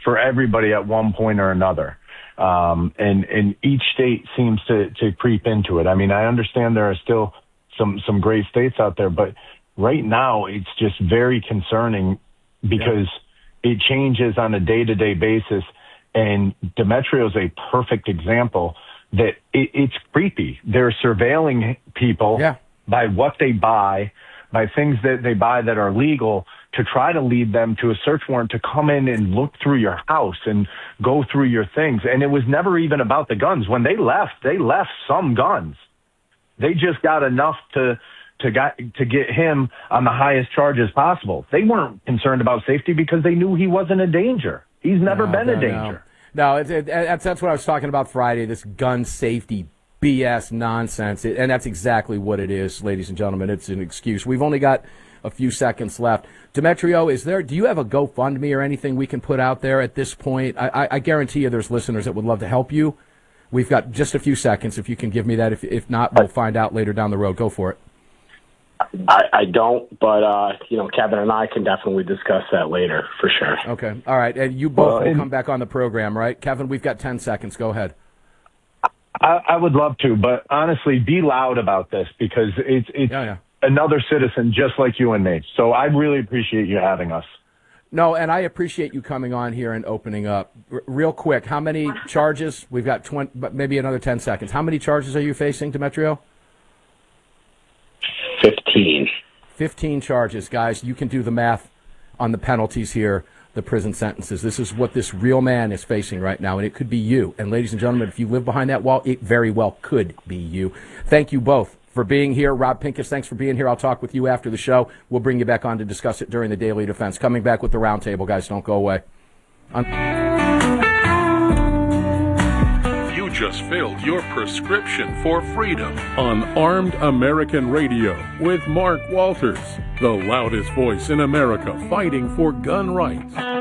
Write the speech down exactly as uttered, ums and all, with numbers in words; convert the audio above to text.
for everybody at one point or another. Um, and, and each state seems to, to creep into it. I mean, I understand there are still some, some great states out there, but right now it's just very concerning because yeah. it changes on a day-to-day basis. And Demetrio is a perfect example that it, it's creepy. They're surveilling people yeah. by what they buy, by things that they buy that are legal, to try to lead them to a search warrant to come in and look through your house and go through your things. And it was never even about the guns. When they left, they left some guns. They just got enough to to got, to get him on the highest charges possible. They weren't concerned about safety because they knew he wasn't a danger. He's never no, been no, a danger. No, no it, it, that's, that's what I was talking about Friday, this gun safety B S nonsense. It, and that's exactly what it is, ladies and gentlemen. It's an excuse. We've only got a few seconds left. Demetrio, is there? Do you have a GoFundMe or anything we can put out there at this point? I, I, I guarantee you there's listeners that would love to help you. We've got just a few seconds. If you can give me that. If, if not, we'll find out later down the road. Go for it. I, I don't, but, uh, you know, Kevin and I can definitely discuss that later for sure. Okay. All right. And you both well, will and, come back on the program, right? Kevin, we've got ten seconds. Go ahead. I, I would love to, but honestly, be loud about this because it's, it's yeah, yeah. another citizen just like you and me. So I really appreciate you having us. No, and I appreciate you coming on here and opening up. R- real quick, how many charges? We've got twenty, but maybe another ten seconds. How many charges are you facing, Demetrio? Fifteen. Fifteen charges, guys. You can do the math on the penalties here, the prison sentences. This is what this real man is facing right now, and it could be you. And ladies and gentlemen, if you live behind that wall, it very well could be you. Thank you both for being here. Rob Pincus, thanks for being here. I'll talk with you after the show. We'll bring you back on to discuss it during the Daily Defense. Coming back with the roundtable, guys. Don't go away. Un- You just filled your prescription for freedom on Armed American Radio with Mark Walters, the loudest voice in America fighting for gun rights.